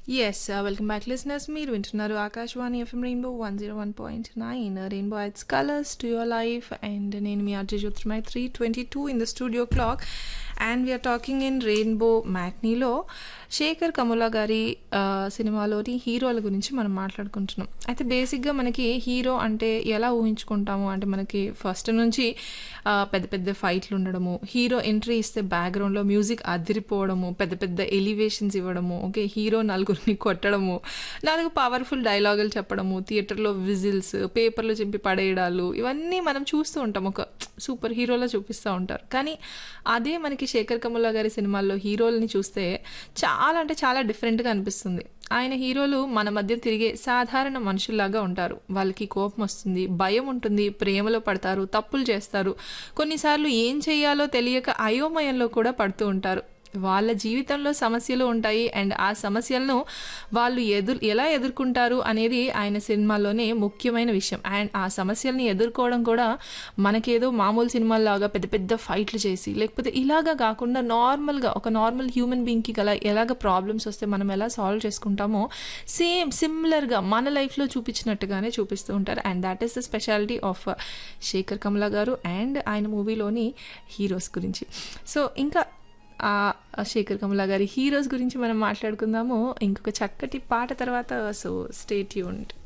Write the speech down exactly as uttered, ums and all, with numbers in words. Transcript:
Yes, uh, welcome back, listeners. మీరు వింటున్నారు Akashvani FM rainbow one zero one point nine rainbow it's colours to your life and నేను మీ RJ Jyothirmai three twenty two in the studio clock and we are talking in rainbow మ్యాట్నీలో Shekhar Kammula గారి సినిమాలోని హీరోల గురించి మనం మాట్లాడుకుంటున్నాం. అయితే బేసిక్గా మనకి హీరో అంటే ఎలా ఊహించుకుంటాము అంటే మనకి ఫస్ట్ నుంచి పెద్ద పెద్ద ఫైట్లు ఉండడము, హీరో ఎంట్రీ ఇస్తే బ్యాక్గ్రౌండ్లో మ్యూజిక్ అదిరిపోవడము, పెద్ద పెద్ద ఎలివేషన్స్ ఇవ్వడము, ఓకే హీరో నలుగురిని కొట్టడము, నాలుగు పవర్ఫుల్ డైలాగులు చెప్పడము, థియేటర్లో విజిల్స్, పేపర్లు చింపి పడేయడాలు, ఇవన్నీ మనం చూస్తూ ఉంటాం, ఒక సూపర్ హీరోలో చూపిస్తూ ఉంటారు. కానీ అదే మనకి శేఖర్ కమ్ముల గారి సినిమాల్లో హీరోలని చూస్తే చాలా అంటే చాలా డిఫరెంట్గా అనిపిస్తుంది. ఆయన హీరోలు మన మధ్య తిరిగే సాధారణ మనుషుల్లాగా ఉంటారు. వాళ్ళకి కోపం వస్తుంది, భయం ఉంటుంది, ప్రేమలో పడతారు, తప్పులు చేస్తారు, కొన్నిసార్లు ఏం చేయాలో తెలియక అయోమయంలో కూడా పడుతూ ఉంటారు. వాళ్ళ జీవితంలో సమస్యలు ఉంటాయి అండ్ ఆ సమస్యలను వాళ్ళు ఎదురు ఎలా ఎదుర్కొంటారు అనేది ఆయన సినిమాలోనే ముఖ్యమైన విషయం. అండ్ ఆ సమస్యల్ని ఎదుర్కోవడం కూడా మనకేదో మామూలు సినిమాల్లాగా పెద్ద పెద్ద ఫైట్లు చేసి లేకపోతే ఇలాగా కాకుండా నార్మల్గా ఒక నార్మల్ హ్యూమన్ బీయింగ్కి గల ఎలాగ ప్రాబ్లమ్స్ వస్తే మనం ఎలా సాల్వ్ చేసుకుంటామో సేమ్ సిమిలర్గా మన లైఫ్లో చూపించినట్టుగానే చూపిస్తూ ఉంటారు. And that is the speciality of Shekhar Kammula గారు అండ్ ఆయన మూవీలోని హీరోస్ గురించి. సో ఇంకా ఆ శేఖర్ కమ్ముల గారి హీరోస్ గురించి మనం మాట్లాడుకుందాము ఇంకొక చక్కటి పాట తర్వాత. So stay tuned.